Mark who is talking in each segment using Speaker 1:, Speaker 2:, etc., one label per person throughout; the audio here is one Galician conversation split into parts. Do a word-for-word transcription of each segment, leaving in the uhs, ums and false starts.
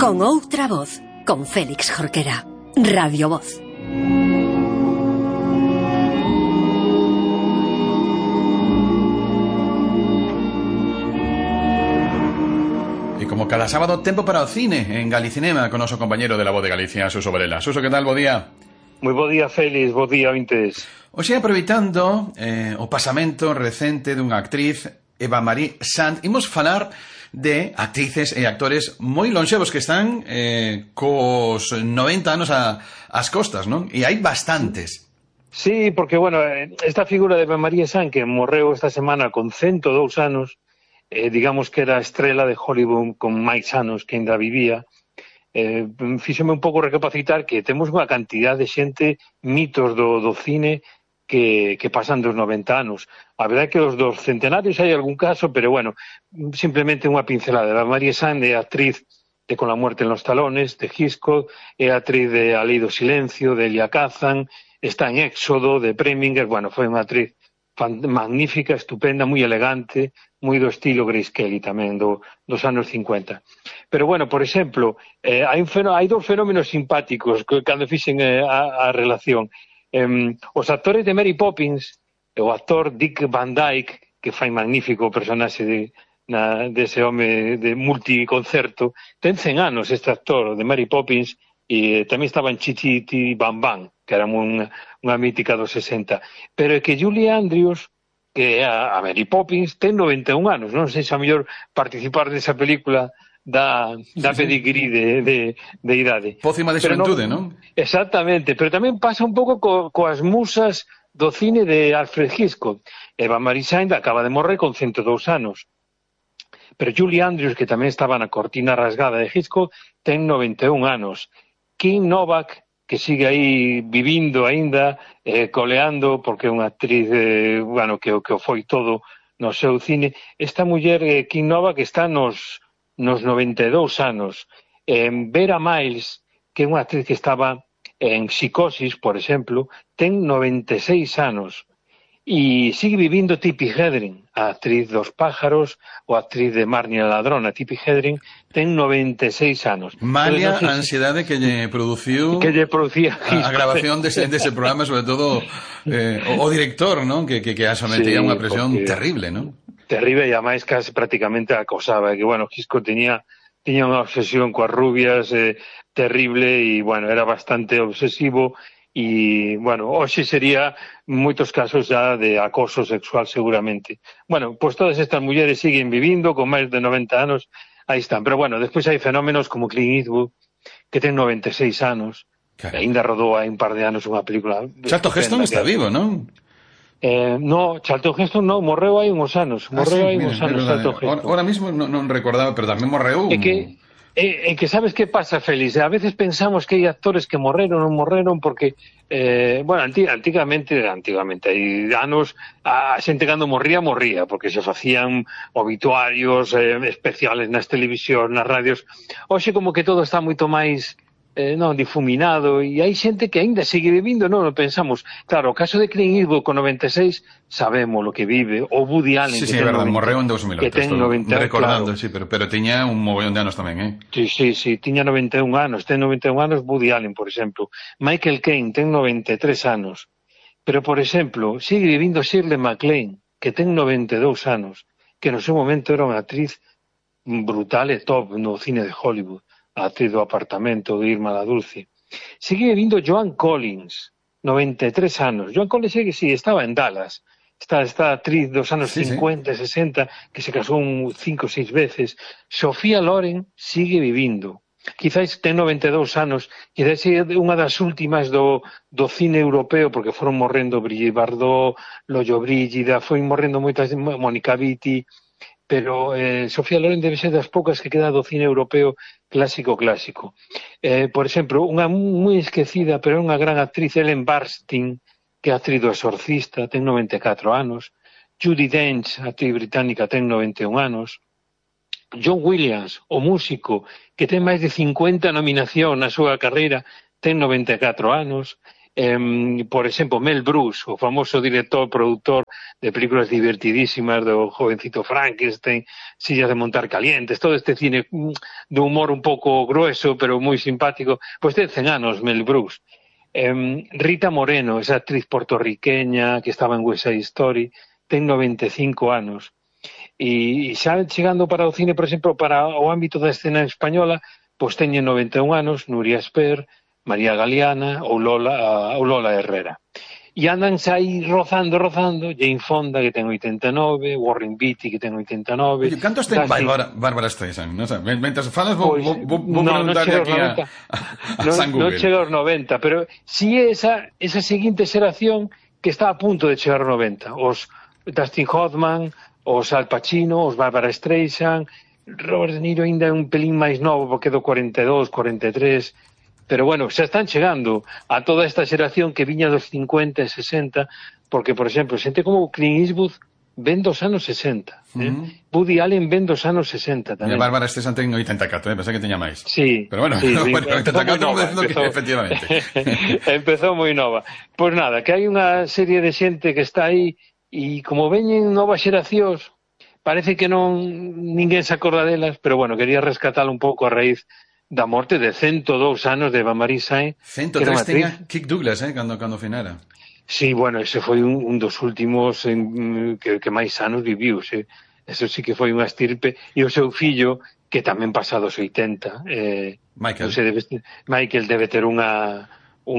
Speaker 1: Con outra voz, con Félix Jorquera. Radio Voz.
Speaker 2: E como cada sábado, tempo para o cine en Galicinema con noso compañeiro de La Voz de Galicia, Suso Varela. Suso, que tal? Bo día.
Speaker 3: Moi bo día, Félix, bo día, ointes.
Speaker 2: Oxe, aproveitando eh, o pasamento recente dunha actriz, Eva Marie Saint, imos falar de actrices e actores moi lonxevos que están eh, cos noventa anos a, as costas, non? E hai bastantes.
Speaker 3: Sí, porque, bueno, esta figura de Eva Marie Saint, que morreu esta semana con cento e dous anos, eh, digamos que era a estrela de Hollywood con máis anos que ainda vivía, eh, fíxome un pouco recapacitar que temos unha cantidad de xente, mitos do, do cine, que, que pasan dos noventa anos. A verdade é que os dos centenarios hai algún caso, pero bueno, simplemente unha pincelada. Eva Marie Saint é actriz de Con la muerte en los talones, de Hitchcock, é actriz de A lei do silencio, de Elia Kazan, está en Éxodo, de Preminger. Bueno, foi unha actriz magnífica, estupenda, moi elegante, moi do estilo Grace Kelly tamén, do, dos anos cincuenta. Pero bueno, por exemplo, eh, hai, un fenó, hai dous fenómenos simpáticos que, cando fixen eh, a, a relación. Eh, os actores de Mary Poppins, o actor Dick Van Dyke, que fai magnífico o personaxe de, na, dese home de multiconcerto, ten cen anos este actor de Mary Poppins, e tamén estaba en Chichiti Bam Bam, que era unha, unha mítica dos sesenta. Pero é que Julie Andrews, que é a, a Mary Poppins, ten noventa e un anos. Non sei se a mellor participar desa película da, da sí, pedigrí de, de, de idade.
Speaker 2: Pócima de xuventude, non?
Speaker 3: Exactamente, pero tamén pasa un pouco co, coas musas do cine de Alfred Hitchcock. Eva Marie Saint acaba de morrer con cento e dous anos. Pero Julie Andrews, que tamén estaba na cortina rasgada de Hitchcock, ten noventa e un anos. Kim Novak, que sigue aí vivindo aínda, eh, coleando, porque é unha actriz, eh, bueno, que, que o foi todo no seu cine. Esta muller, eh, Kim Novak, está nos... nos noventa e dous anos. Eh, Vera Miles, que é unha actriz que estaba en Psicosis, por exemplo, ten noventa e seis anos. E sigue vivindo Tippi Hedren, a actriz dos pájaros, ou a actriz de Marnie a ladrona. Tippi Hedren ten noventa e seis anos.
Speaker 2: Malia a ansiedade que lle produciu
Speaker 3: que lle producía
Speaker 2: a, a grabación dese, dese programa, sobre todo eh, o, o director, non? Que, que, que a sometía sí, unha presión porque... terrible, non?
Speaker 3: Terrible, e a máis casi prácticamente acosaba, que, bueno, Hitchcock tenía, tenía unha obsesión coas rubias eh, terrible, e, bueno, era bastante obsesivo, e, bueno, hoxe sería moitos casos já de acoso sexual seguramente. Bueno, pois pues todas estas mulleres siguen vivindo con máis de noventa anos, aí están. Pero, bueno, despois hai fenómenos como Clint Eastwood, que ten noventa e seis anos, claro. Que ainda rodou hai un par de anos unha película...
Speaker 2: Charlton Heston está vivo, non?
Speaker 3: Eh, no, Charlton Heston non, morreu hai uns anos, morreu ah, sí, hai uns anos Charlton Heston.
Speaker 2: Ahora mismo non, non recordaba, pero tamén morreu.
Speaker 3: É que, é, é que sabes que pasa, Félix? A veces pensamos que hai actores que morreron ou morreron porque, eh, bueno, antigamente, antigamente, hai anos, a xente cando morría, morría, porque se facían obituarios eh, especiales nas televisións, nas radios. Hoxe como que todo está moito máis... Eh, non, difuminado, e hai xente que aínda sigue vivindo, non o pensamos. Claro, o caso de Clint Eastwood con noventa e seis, sabemos lo que vive, o Woody Allen,
Speaker 2: sí,
Speaker 3: que
Speaker 2: sí,
Speaker 3: ten
Speaker 2: verdad,
Speaker 3: noventa,
Speaker 2: morreu en dos mil oito,
Speaker 3: que ten noventa,
Speaker 2: recordando,
Speaker 3: claro.
Speaker 2: Sí, pero, pero tiña un mogollón de anos tamén, eh?
Speaker 3: Sí, sí, sí, tiña noventa e un anos, ten noventa e un anos Woody Allen, por exemplo. Michael Caine ten noventa e tres anos, pero, por exemplo, sigue vivindo Shirley MacLaine, que ten noventa e dous anos, que no seu momento era unha actriz brutal e top no cine de Hollywood, a actriz do Apartamento, de Irma la Dulce. Sigue vindo Joan Collins, noventa e tres anos. Joan Collins, que sí, estaba en Dallas. Esta, esta actriz dos anos sí, cincuenta, sí. sesenta, que se casou un cinco ou seis veces. Sofía Loren sigue vivindo. Quizás ten noventa e dous anos, quizás é unha das últimas do, do cine europeo, porque foron morrendo Brigitte Bardot, Loyo Brígida, foi morrendo moitas, Mónica Vitti, pero eh, Sofía Loren debe ser das poucas que queda do cine europeo clásico clásico. Eh, por exemplo, unha moi esquecida, pero é unha gran actriz, Ellen Burstyn, que é actriz do Exorcista, ten noventa e catro anos. Judi Dench, actriz británica, ten noventa e un anos. John Williams, o músico, que ten máis de cincuenta nominacións na súa carreira, ten noventa e catro anos. Eh, por exemplo, Mel Brooks, o famoso director, produtor de películas divertidísimas do jovencito Frankenstein, Sillas de montar calientes, todo este cine de humor un pouco grueso, pero moi simpático, pois ten cen anos Mel Brooks. Eh, Rita Moreno, esa actriz puertorriqueña que estaba en West Side Story, ten noventa e cinco anos. E xa chegando para o cine, por exemplo, para o ámbito da escena española, pois teñen noventa e un anos, Nuria Esper, María Galeana ou Lola, ou Lola Herrera. E andan xa aí rozando, rozando, Jane Fonda, que ten oitenta e nove, Warren Beatty, que ten oitenta e nove...
Speaker 2: Oye, cantos ten
Speaker 3: Dustin...
Speaker 2: Bárbara, Bárbara Streisand? No sé, mentras falas vou,
Speaker 3: Pois,
Speaker 2: vou, vou, vou
Speaker 3: no,
Speaker 2: preguntarle
Speaker 3: no
Speaker 2: aquí a, a, a San
Speaker 3: no,
Speaker 2: Google.
Speaker 3: non chega aos noventa, pero si é esa, esa seguinte xeración que está a punto de chegar aos noventa. Os Dustin Hoffman, os Al Pacino, os Bárbara Streisand, Robert De Niro ainda é un pelín máis novo, porque é do cuarenta e dous, cuarenta e tres... Pero bueno, xa están chegando a toda esta xeración que viña dos cincuenta e sesenta, porque, por exemplo, xente como Clint Eastwood ven dos anos sesenta. Eh? Uh -huh. Woody Allen ven dos anos sesenta tamén.
Speaker 2: E a Bárbara Streisand ten oitenta e catro, eh? Pensé que teña máis.
Speaker 3: Sí.
Speaker 2: Pero bueno,
Speaker 3: sí, sí,
Speaker 2: bueno oitenta e catro empezó, que, efectivamente.
Speaker 3: Empezou moi nova. Pois pues nada, que hai unha serie de xente que está aí e como veñen novas xeracións, parece que non ninguén se acorda delas, pero bueno, quería rescatar un pouco a raíz da morte de cento dous anos de Eva-Marie Saint.
Speaker 2: cento tres teña Kirk Douglas, eh, cando, cando finara.
Speaker 3: Sí, bueno, ese foi un, un dos últimos en, que, que máis anos viviu, sí. Eso sí que foi unha estirpe. E o seu fillo, que tamén pasa dos oitenta. Eh,
Speaker 2: Michael.
Speaker 3: Non sei, debe, Michael debe ter unha,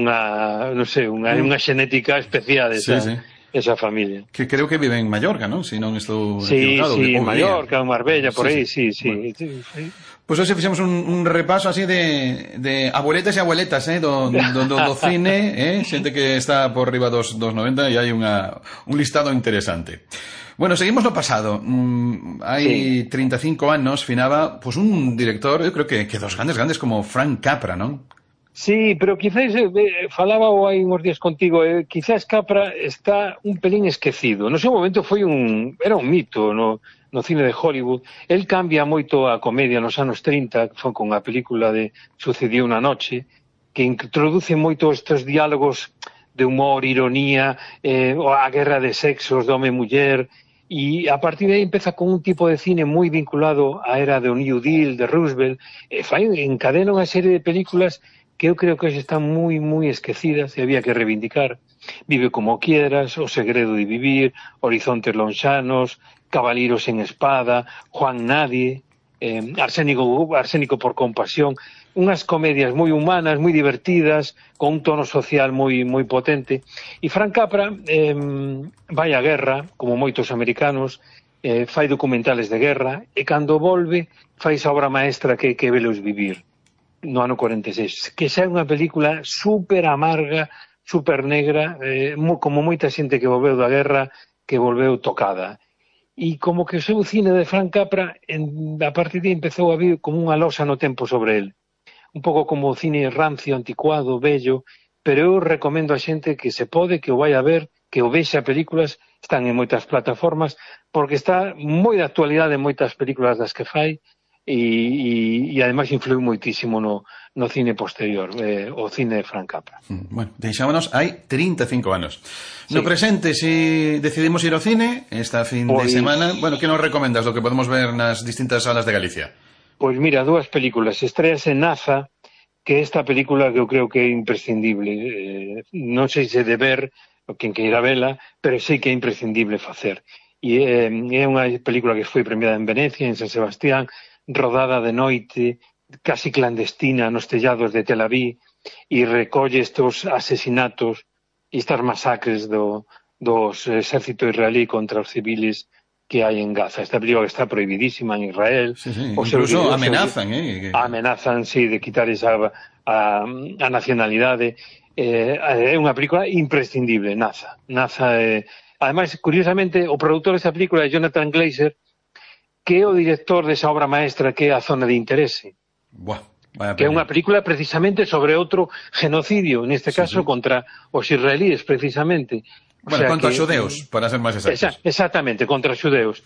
Speaker 3: unha non sei, unha, mm. unha xenética especial esa, sí, sí. esa familia.
Speaker 2: Que creo que vive en Mallorca, non? Si non estou
Speaker 3: sí,
Speaker 2: equivocado.
Speaker 3: Sí, en Mallorca, en Marbella, por sí, aí, sí, sí.
Speaker 2: Bueno.
Speaker 3: sí, sí.
Speaker 2: Pois pues hoxe fixemos un, un repaso así de, de abueletas e abueletas, eh, do, do, do, do cine, eh, xente que está por riba dos, dos noventa e hai unha, un listado interesante. Bueno, seguimos no pasado. Mm, hai sí. trinta e cinco anos finaba pues, un director, eu creo que, que dos grandes grandes como Frank Capra, non?
Speaker 3: Sí, pero quizás, eh, falaba o hai uns días contigo, eh, quizás Capra está un pelín esquecido. No seu momento foi un, era un mito, no, no cine de Hollywood. El cambia moito a comedia nos anos trinta, que foi con a película de Sucedió unha noche, que introduce moito estes diálogos de humor, ironía, eh, a guerra de sexos, de home e muller, e a partir de aí empeza con un tipo de cine moi vinculado á era do New Deal, de Roosevelt, e fai, encadena unha serie de películas que eu creo que hoxe están moi, moi esquecidas e había que reivindicar. Vive como quieras, O segredo de vivir, Horizontes lonxanos, Caballeros en espada, Juan Nadie, eh, Arsénico, Arsénico por compasión, unhas comedias moi humanas, moi divertidas, con un tono social moi moi potente. E Frank Capra eh, vai á guerra, como moitos americanos, eh, fai documentales de guerra, e cando volve fai esa obra maestra que que Velos vivir, no ano cuarenta e seis, que xa é unha película super amarga, super negra, eh, como moita xente que volveu da guerra, que volveu tocada. E como que o seu cine de Frank Capra, en, a partir de aí empezou a vir como unha losa no tempo sobre el. Un pouco como o cine rancio, anticuado, bello, pero eu recomendo a xente que se pode, que o vai a ver, que o vexa películas, están en moitas plataformas, porque está moi de actualidade en moitas películas das que fai, e, e, e ademais influiu moitísimo no, no cine posterior, eh, o cine de Frank Capra.
Speaker 2: Bueno, deixámonos hai trinta e cinco anos. No sí. presente, se si decidimos ir ao cine esta fin pues... de semana, bueno, que nos recomendas do que podemos ver nas distintas salas de Galicia?
Speaker 3: Pois mira, dúas películas. Estreas en NASA, que esta película que eu creo que é imprescindible. Eh, non sei se de ver, o quen queira vela, pero sei que é imprescindible facer. E eh, é unha película que foi premiada en Venecia, en San Sebastián, rodada de noite, casi clandestina, nos tellados de Tel Aviv, e recolle estes asesinatos e estas masacres do, dos exército israelí contra os civiles que hai en Gaza. Esta película que está prohibidísima en Israel.
Speaker 2: Sí, sí. Incluso seu, amenazan,
Speaker 3: eh? Amenazan, sí, de quitar esa a, a nacionalidade. Eh, é unha película imprescindible, NASA. NASA, eh, ademais, curiosamente, o produtor desta película é Jonathan Glazer, que é o director desa obra maestra que é A zona de interese.
Speaker 2: Buah,
Speaker 3: que é unha película precisamente sobre outro genocidio, neste caso sí, sí. contra os israelíes, precisamente.
Speaker 2: O bueno, sea contra os xudeus, para ser máis exactos.
Speaker 3: Exactamente, contra os xudeus.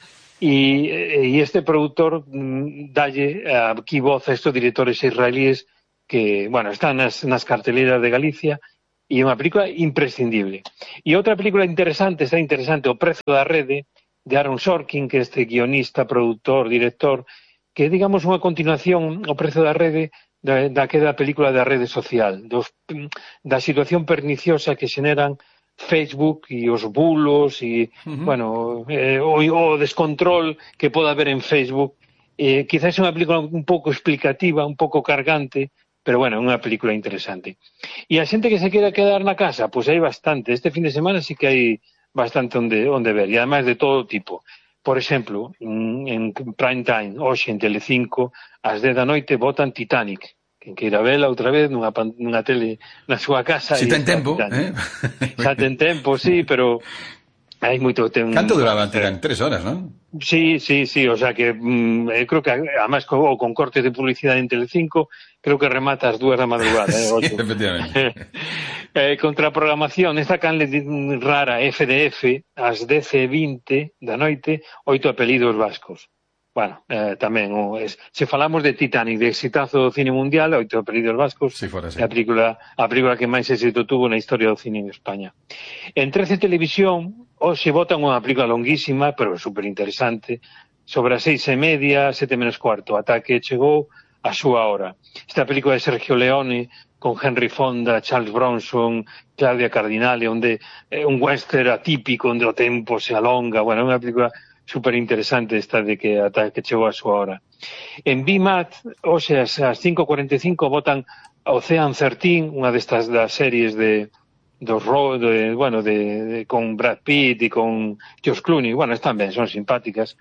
Speaker 3: E, e este produtor mm, dalle aquí voz a estes directores israelíes que, bueno, están nas, nas carteleras de Galicia e unha película imprescindible. E outra película interesante, está interesante, O prezo da rede, de Aaron Sorkin, que é este guionista, productor, director, que é, digamos, unha continuación, O prezo da rede, da, daquela película da rede social, dos, da situación perniciosa que xeneran Facebook e os bulos e, uh-huh. bueno, eh, o, o descontrol que pode haber en Facebook. Eh, quizás é unha película un pouco explicativa, un pouco cargante, pero, bueno, é unha película interesante. E a xente que se queda quedar na casa, pois hai bastante. Este fin de semana sí que hai bastante onde, onde ver, e además de todo tipo. Por exemplo, en, en prime time, hoxe en Telecinco, ás dez da noite botan Titanic. Quen queira vela outra vez nunha, nunha tele na súa casa.
Speaker 2: Si ten tempo, eh?
Speaker 3: Xa ten tempo, sí, pero hai moito tempo.
Speaker 2: Canto duraba Titanic? Tres horas, non?
Speaker 3: Sí, sí, sí, o sea que mm, eh, creo que además con, con cortes de publicidade en Telecinco, creo que remata as dúas da madrugada, eh,
Speaker 2: sí, efectivamente.
Speaker 3: eh, contraprogramación, esta canle rara F D F, ás dez e vinte da noite, oito apelidos vascos. Bueno, eh, tamén, o, es, se falamos de Titanic, de exitazo do cine mundial, oito apelidos vascos,
Speaker 2: sí, fuera, sí.
Speaker 3: a película, a película que máis éxito tuvo na historia do cine en España. En trece Televisión, hoxe botan unha película longuísima, pero super interesante, sobre as seis e media, sete menos cuarto, ata que chegou a súa hora. Esta película de Sergio Leone, con Henry Fonda, Charles Bronson, Claudia Cardinale, onde é un western atípico, onde o tempo se alonga, bueno, é unha película super interesante esta de que ata que chegou a súa hora. En V M A T, hoxe as cinco e cuarenta e cinco botan Ocean trece, unha destas das series de dos ro, de, bueno, de, de, con Brad Pitt e con George Clooney, bueno, están ben, son simpáticas.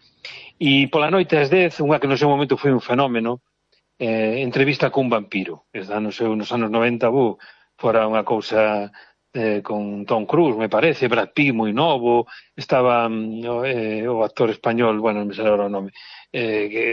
Speaker 3: E pola noite ás dez, unha que no seu momento foi un fenómeno, eh, Entrevista con un vampiro, esta no seu, nos anos noventa, bu, fora unha cousa eh, con Tom Cruise, me parece, Brad Pitt moi novo, estaba eh, o actor español, bueno, non me sale agora o nome, eh, que,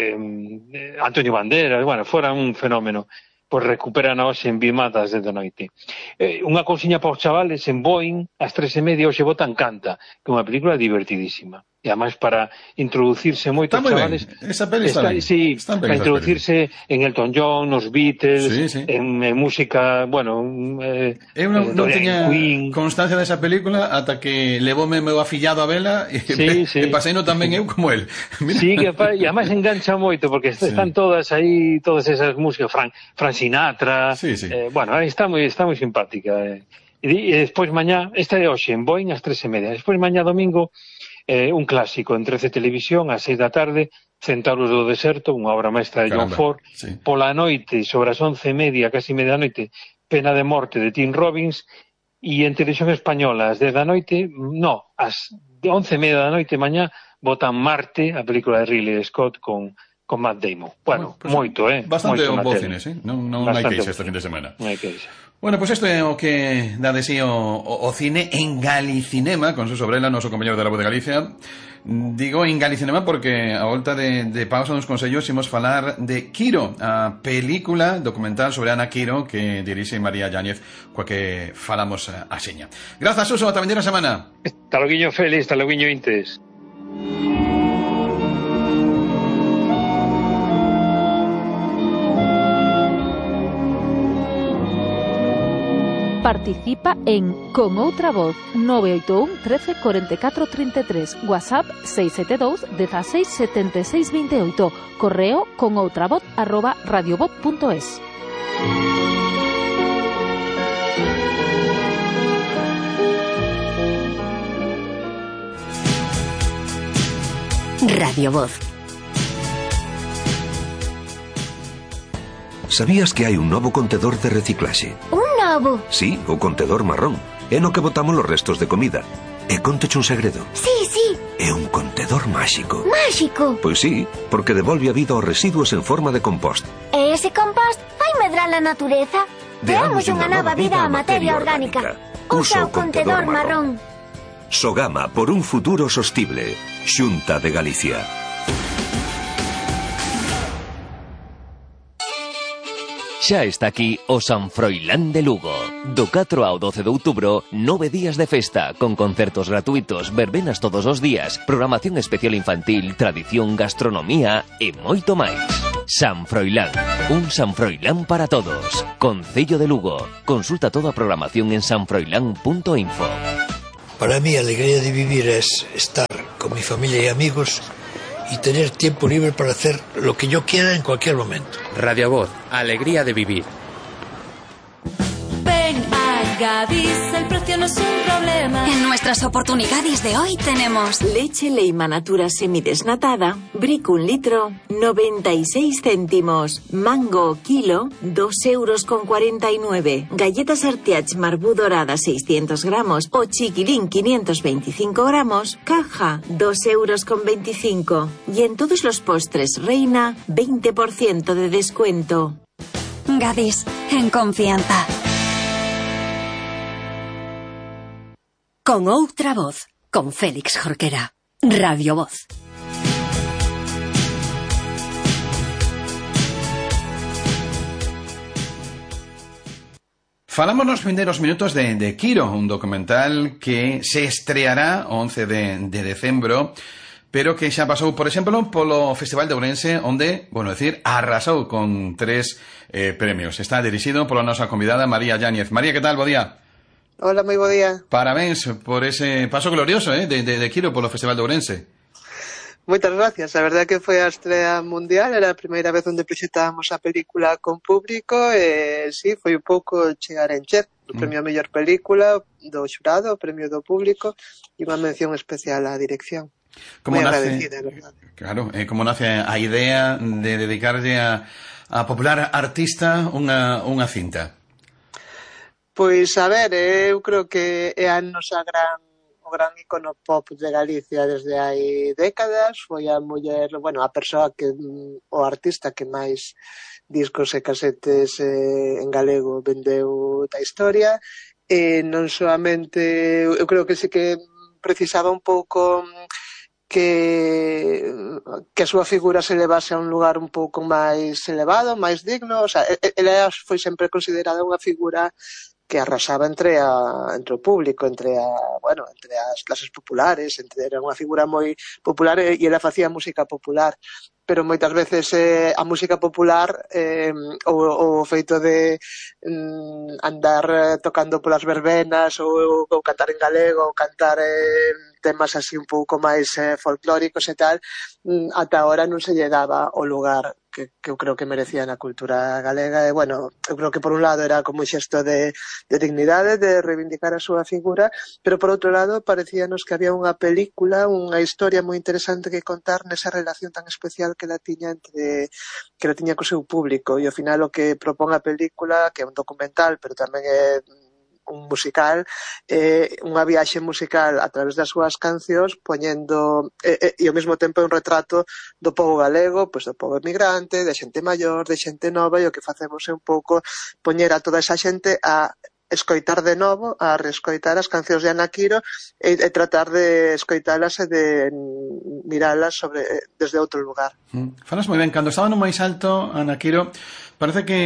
Speaker 3: eh, Antonio Banderas, bueno, fora un fenómeno. Pois recuperan hoxe en V M A T ás dez da noite. Eh, unha cousiña para os chavales en Boeing, ás tres e media hoxe botan Canta, que é unha película divertidísima. E además para introducirse moitos chavales...
Speaker 2: Esa peli está, está ben.
Speaker 3: Sí, está para introducirse en Elton John, nos Beatles, sí, sí. En, en música, bueno... Eh,
Speaker 2: Eu non, non tiña constancia desa película ata que levoume meu afillado a vela e, sí, sí. e paseino tamén eu como el.
Speaker 3: Mira. Sí, que, e además engancha moito porque sí. Están todas aí, todas esas músicas, Frank, Frank Sinatra,
Speaker 2: sí, sí.
Speaker 3: Eh, bueno, está moi, está moi simpática. Eh. E, e despois mañá, esta é hoxe en Boeing ás tres e media, despois mañá domingo eh, un clásico en trece Televisión ás seis da tarde, Centauros do Deserto, unha obra maestra de Caramba, John Ford, sí. Pola noite, sobre as once e media, casi media noite, Pena de morte de Tim Robbins, e en Televisión Española ás dez da noite, no, ás once e media da noite mañá, botan Marte, a película de Ridley Scott con, con Matt Damon. Bueno, bueno pues moito, eh?
Speaker 2: Bastante
Speaker 3: moito
Speaker 2: un bo cine, sí? Non, non hai queixa este fin de semana.
Speaker 3: Non hai queixa.
Speaker 2: Bueno, pois pues isto é o que dá de sí o, o, o cine en Galicinema, con su sobrela, noso compañero de la Voz de Galicia. Digo en Galicinema porque a volta de, de pausa nos consellos imos falar de Quiro, a película documental sobre Ana Quiro que dirixe María Yáñez, coa que falamos a, a seña. Grazas, Suso, ata vendeira semana.
Speaker 3: Hasta loguiño Félix, hasta loguiño Intes.
Speaker 4: Participa en Con Outra Voz nove oito un, trece, cuarenta y cuatro, treinta y tres, WhatsApp seis siete dos, dieciséis, setenta y seis, veintiocho, correo conoutravoz arroba radiovoz punto es.
Speaker 1: Radio Voz.
Speaker 5: Sabías que hai un novo contedor de reciclaxe?
Speaker 6: Un novo?
Speaker 5: Sí, o contedor marrón. É no que botamos os restos de comida. E conteche un segredo.
Speaker 6: Sí, sí.
Speaker 5: É un contedor máxico.
Speaker 6: Máxico?
Speaker 5: Pois sí, porque devolve a vida aos residuos en forma de compost.
Speaker 6: E ese compost vai medrar a natureza? Deamos unha nova vida á materia orgánica. Usa o contedor marrón.
Speaker 5: Sogama por un futuro sostible. Xunta de Galicia.
Speaker 7: Xa está aquí o San Froilán de Lugo. Do catro ao doce de outubro, nove días de festa, con concertos gratuitos, verbenas todos os días, programación especial infantil, tradición, gastronomía e moito máis. San Froilán, un San Froilán para todos. Concello de Lugo. Consulta toda programación en san froilán punto info.
Speaker 8: Para mí, la alegría de vivir es estar con mi familia y amigos y tener tiempo libre para hacer lo que yo quiera en cualquier momento.
Speaker 9: Radio Voz, alegría de vivir.
Speaker 10: Ven a Gadis, el precio no es un problema.
Speaker 11: En nuestras oportunidades de hoy tenemos
Speaker 12: leche Leima Natura semidesnatada, brick un litro, noventa y seis céntimos, mango kilo, dos euros con cuarenta y nueve, galletas Artiach Marbú dorada seiscientos gramos o chiquilín quinientos veinticinco gramos, caja dos euros con veinticinco. Y en todos los postres Reina, veinte por ciento de descuento.
Speaker 11: Gadis, en confianza.
Speaker 1: Con outra voz, con Félix Jorquera. Radio Voz.
Speaker 2: Falamos nos primeiros minutos de, de Quiro, un documental que se estreará o once de, de decembro, pero que xa pasou, por exemplo, polo Festival de Ourense, onde, bueno, decir, arrasou con tres eh, premios. Está dirixido pola nosa convidada María Yáñez. María, que tal? Bo día.
Speaker 13: Hola, moi bo día.
Speaker 2: Parabéns por ese paso glorioso eh, de, de, de Quiro polo Festival de Ourense.
Speaker 13: Moitas gracias. A verdade que foi a estrela mundial, era a primeira vez onde proxectábamos a película con público e, sí, foi un pouco chegar a encher. O premio a mellor película do xurado, o premio do público e unha mención especial á dirección.
Speaker 2: Como
Speaker 13: moi
Speaker 2: nace,
Speaker 13: agradecida, verdade.
Speaker 2: Claro, eh, como nace a idea de dedicarlle a, a popular artista unha, unha cinta?
Speaker 13: Pois, a ver, eu creo que é a nosa gran, o gran icono pop de Galicia desde hai décadas. Foi a muller, bueno, a persoa que, o artista que máis discos e casetes eh, en galego vendeu da historia. E non solamente, eu creo que sí que precisaba un pouco que que a súa figura se levase a un lugar un pouco máis elevado, máis digno. O sea, ela foi sempre considerada unha figura que arrasaba entre a entre o público, entre a, bueno, entre as clases populares, entre era unha figura moi popular e, e ela facía música popular, pero moitas veces eh, a música popular eh, o, o feito de mm, andar tocando polas verbenas ou, ou cantar en galego ou cantar eh, temas así un pouco máis eh, folclóricos e tal, mm, ata ahora non se lle daba o lugar que, que eu creo que merecía na cultura galega. E, bueno, eu creo que por un lado era como un xesto de, de dignidade, de reivindicar a súa figura, pero por outro lado parecíanos que había unha película, unha historia moi interesante que contar nesa relación tan especial que la tiña entre que la tiña co seu público. E ao final o que propón a película, que é un documental, pero tamén é un musical, eh, unha viaxe musical a través das súas cancións, poñendo eh, eh, e ao mesmo tempo un retrato do pobo galego, pois do pobo emigrante, de xente maior, de xente nova, e o que facemos é un pouco poñer a toda esa xente a escoitar de novo, a reescoitar as cancións de Ana Quiro e, e tratar de escoitalas e de miralas sobre, desde outro lugar.
Speaker 2: Mm. Falas moi ben, cando estaba no máis alto, Ana Quiro, parece que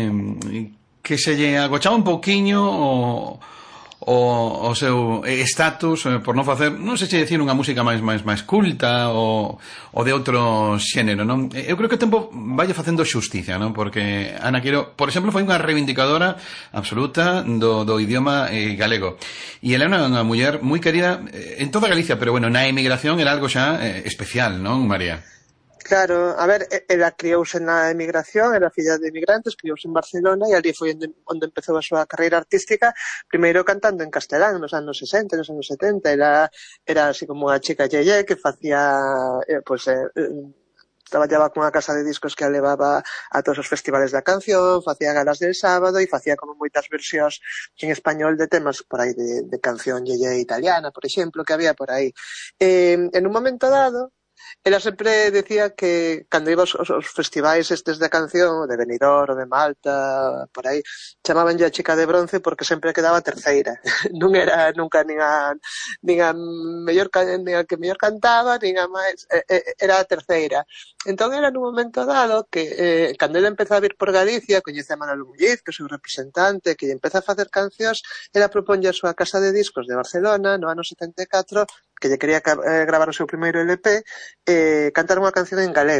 Speaker 2: que se lle agochaba un pouquiño o, o, o seu estatus eh, por non facer, non sei se decir unha música máis máis máis culta ou, ou de outro xénero, non? Eu creo que o tempo vai facendo xusticia, non? Porque Ana Quiro, por exemplo, foi unha reivindicadora absoluta do, do idioma eh, galego. E ela é unha, unha muller moi querida en toda Galicia, pero bueno, na emigración era algo xa eh, especial, non, María?
Speaker 13: Claro, a ver, ela criouse na emigración, era filla de emigrantes, criouse en Barcelona e ali foi onde, onde empezou a súa carreira artística, primeiro cantando en castelán nos anos sesenta, nos anos setenta. Ela era así como unha chica yeye que facía, eh, pues, eh, traballaba con unha casa de discos que a levaba a todos os festivales da canción, facía galas del sábado e facía como moitas versións en español de temas por aí de, de canción yeye italiana, por exemplo, que había por aí. Eh, en un momento dado, ela sempre decía que cando iba aos, aos festivais estes de canción, de Benidorm ou de Malta, por aí, chamaban a chica de bronce porque sempre quedaba terceira. Non era nunca nin a, nin a, mellor, nin a que mellor cantaba, nin a máis, era a terceira. Entón era nun momento dado que, eh, cando ela empeza a vir por Galicia, coñece a Manolo Muñiz, que é o seu representante, que lle empeza a facer cancións, ela proponlle a súa casa de discos de Barcelona, no ano setenta e catro, que lle quería eh, gravar o seu primeiro L P, eh, cantar unha canción en galego.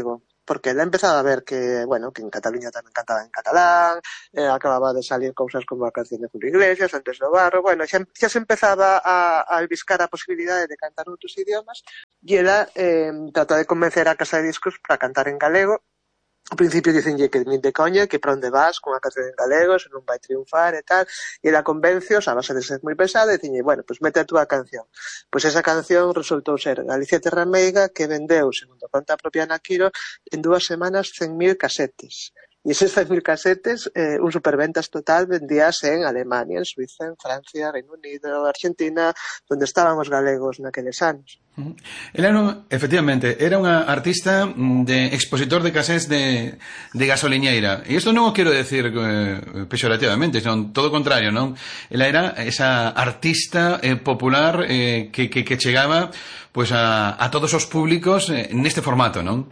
Speaker 13: porque ela empezaba a ver que, bueno, que en Cataluña tamén cantaba en catalán, eh, acababa de salir cousas como a canción de Julio Iglesias, Antes do Barro, bueno, xa, xa se empezaba a, a albiscar a posibilidade de cantar outros idiomas, e ela eh, trata de convencer a casa de discos para cantar en galego. Ao principio dicenlle que nin de coña, que para onde vas con a canción en galego, se non vai triunfar e tal, e ela convencios, a base de ser moi pesada, e dicenlle, bueno, pois pues mete a túa canción. Pois pues esa canción resultou ser Galicia Terra Meiga, que vendeu, segundo conta a propia Ana Quiro, en dúas semanas cen mil casetes. E eses cen mil casetes, eh, un superventas total, vendíase en Alemania, en Suiza, en Francia, Reino Unido, Argentina, onde estaban os galegos naqueles anos.
Speaker 2: Uh-huh. Ela, no, efectivamente, era unha artista de expositor de casés de, de gasoliñeira. E isto non o quero decir eh, peyorativamente, senón todo o contrario, non? Ela era esa artista eh, popular eh, que, que, que chegaba pues, a, a todos os públicos eh, neste formato, non?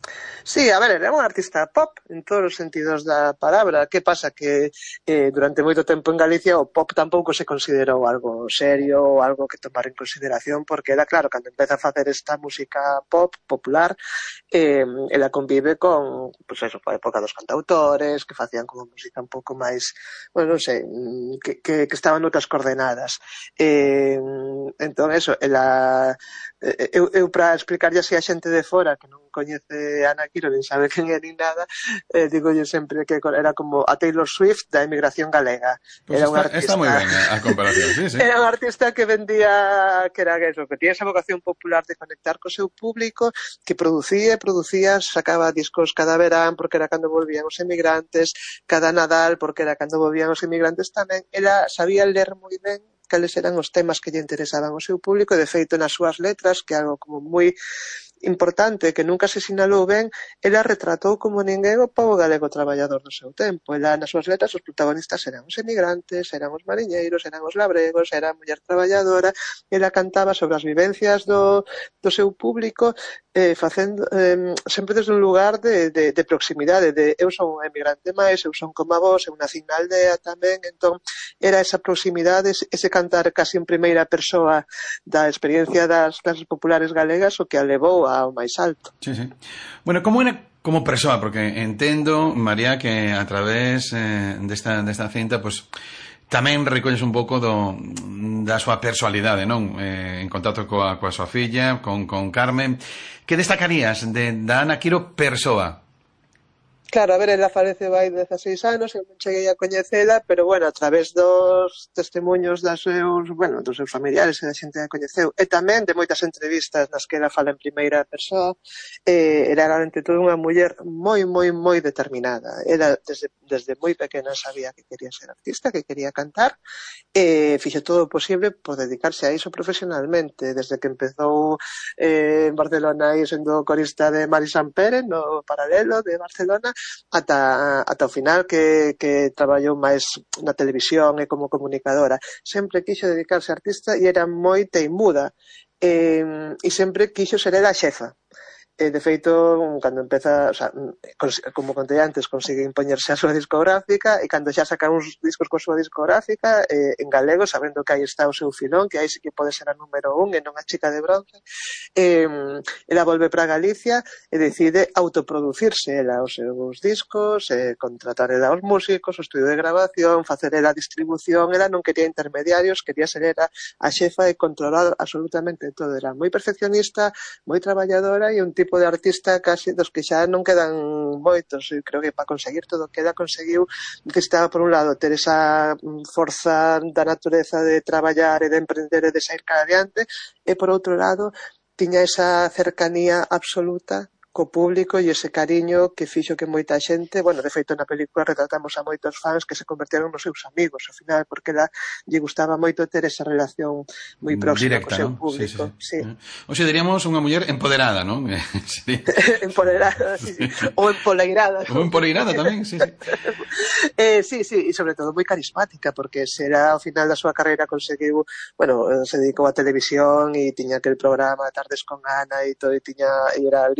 Speaker 13: Sí, a ver, era unha artista pop en todos os sentidos da palabra. Que pasa? Que eh, durante moito tempo en Galicia o pop tampouco se considerou algo serio ou algo que tomar en consideración, porque era claro, cando empeza a facer esta música pop, popular, eh, ela convive con, pues eso, a época dos cantautores, que facían como música un pouco máis, bueno, non sei, que, que, que estaban noutras coordenadas. Eh, entón, eso, ela... Eu, eu para explicarlle así a xente de fora que non coñece a Ana Quiro nin sabe quen é nin nada, eh, digo yo sempre que era como a Taylor Swift da emigración galega.
Speaker 2: Pues
Speaker 13: era
Speaker 2: está,
Speaker 13: artista,
Speaker 2: está moi ben a comparación, sí, sí.
Speaker 13: Era un artista que vendía, que era eso, que tiña esa vocación popular de conectar co seu público, que producía, producía, sacaba discos cada verán porque era cando volvían os emigrantes, cada Nadal porque era cando volvían os emigrantes tamén. Ela sabía ler moi ben cales eran os temas que lle interesaban ao seu público, e de feito nas súas letras, que é algo como moi importante, que nunca se sinalou ben, ela retratou como ninguén o pobo galego traballador do seu tempo. Ela nas súas letras os protagonistas eran os emigrantes, eran os mariñeiros, eran os labregos, era a muller traballadora. Ela cantaba sobre as vivencias do, do seu público, eh, facendo eh, sempre desde un lugar de, de, de proximidade, de eu son un emigrante máis, eu son como a vos, eu nací na aldea tamén. Entón era esa proximidade, ese cantar casi en primeira persoa da experiencia das clases populares galegas o que a levou ao máis alto.
Speaker 2: Sí, sí. Bueno, como era como persoa, porque entendo, María, que a través eh, desta, desta cinta, pues, tamén recolles un pouco do, da súa personalidade, non? Eh, en contacto coa, coa súa filla, con, con Carmen. Que destacarías de, da Ana Quiro persoa?
Speaker 13: Claro, a ver, ela faleceu hai dezaseis anos, eu non cheguei a coñecela, pero, bueno, a través dos testemunhos das seus, bueno, dos seus familiares e da xente que a coñeceu, e tamén de moitas entrevistas nas que ela fala en primeira persoa, eh, era realmente toda unha muller moi, moi, moi determinada. Ela, desde, desde moi pequena, sabía que quería ser artista, que quería cantar, e fixo todo o posible por dedicarse a iso profesionalmente, desde que empezou eh, en Barcelona e sendo corista de Mari Sampere, no Paralelo de Barcelona, ata, ata o final que, que traballou máis na televisión e como comunicadora. Sempre quixo dedicarse a artista e era moi teimuda, e, e sempre quixo ser ela a xefa. E, de feito, cando empeza, o sea, como contei antes, consigue impoñerse a súa discográfica, e cando xa saca uns discos coa súa discográfica, eh, en galego, sabendo que aí está o seu filón, que aí sí que pode ser a número un e non a chica de bronce, eh, ela volve para Galicia e decide autoproducirse ela os seus discos, eh, contratar ela os músicos, o estudio de grabación, facer ela a distribución. Ela non quería intermediarios, quería ser ela a xefa e controlar absolutamente todo. Era moi perfeccionista, moi traballadora e un tipo de artista casi dos que xa non quedan moitos. Eu creo que para conseguir todo o que ela conseguiu, necesitaba por un lado ter esa forza da natureza de traballar e de emprender e de sair cada adiante, e por outro lado tiña esa cercanía absoluta co público e ese cariño que fixo que moita xente, bueno, de feito na película retratamos a moitos fans que se converteron nos seus amigos ao final, porque ela lle gustaba moito ter esa relación moi próxima co seu público.
Speaker 2: Sí, sí, sí. Sí. O sea, diríamos unha muller empoderada, non?
Speaker 13: Empoderada, sí, sí. Ou empoleirada.
Speaker 2: Ou empoleirada tamén, sí, sí.
Speaker 13: eh, sí, sí, e sobre todo moi carismática, porque será ao final da súa carreira conseguiu, bueno, se dedicou a televisión e tiña aquel programa Tardes con Ana e todo, e tiña, e era líder de audiencia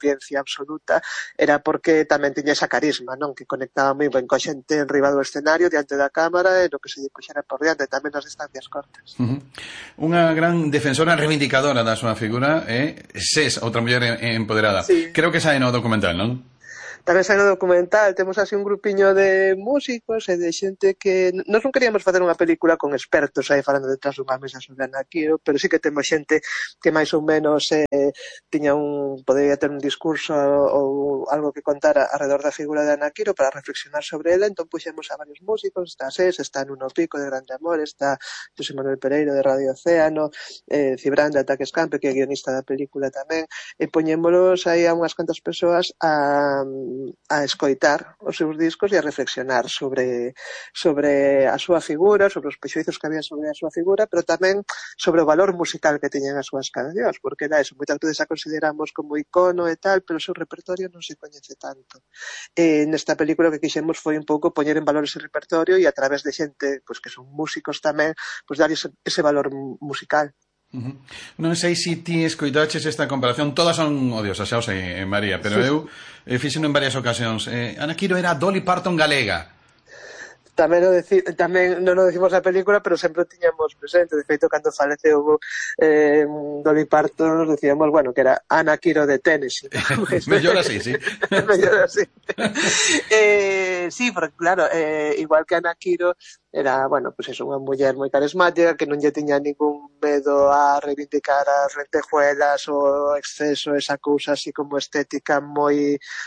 Speaker 13: audiencia absoluta, era porque tamén tiña esa carisma, non? Que conectaba moi ben coa xente en riba do escenario, diante da cámara, e no que se lle puxera por diante, tamén nas distancias cortas.
Speaker 2: Uh-huh. Unha gran defensora reivindicadora da súa figura é eh? Ses, outra muller empoderada.
Speaker 13: Sí.
Speaker 2: Creo que sae no documental, non?
Speaker 13: Tamén sai no documental, temos así un grupiño de músicos e de xente que... Nós non queríamos facer unha película con expertos aí falando detrás dunha mesa sobre Ana Quiro, pero sí que temos xente que máis ou menos eh, tiña un... podería ter un discurso ou algo que contar alrededor da figura de Ana Quiro para reflexionar sobre ela, entón puxemos a varios músicos, está Ses, está Nuno Pico de Grande Amor, está José Manuel Pereiro de Radio Océano, eh, Cibrán de Ataque Escampe, que é guionista da película tamén, e poñémolos aí a unhas cantas persoas a a escoitar os seus discos e a reflexionar sobre sobre a súa figura, sobre os prexuizos que había sobre a súa figura, pero tamén sobre o valor musical que teñen as súas cancións, porque era eso, moitas veces a consideramos como icono e tal, pero o seu repertorio non se coñece tanto. E nesta película que quixemos foi un pouco poñer en valor ese repertorio e a través de xente pues, que son músicos tamén, pues, dar ese, ese valor musical.
Speaker 2: Uh-huh. Non sei se ti escoitaches esta comparación, todas son odiosas, xa o sei, María, pero sí. eu eh, fixeno en varias ocasións. eh, Ana Quiro era Dolly Parton galega.
Speaker 13: Tamén, o deci, tamén non o decimos na película, pero sempre o tiñamos presente. De feito, cando faleceu eh, Dolly Parton, nos decíamos, bueno, que era Ana Quiro de Tennessee.
Speaker 2: Mellor así, sí.
Speaker 13: Mellor así. eh, sí, porque claro, eh, igual que Ana Quiro, era, bueno, pues eso, unha muller moi carismática que non lle tiña ningún medo a reivindicar as lentejuelas ou exceso, esa cousa así como estética moi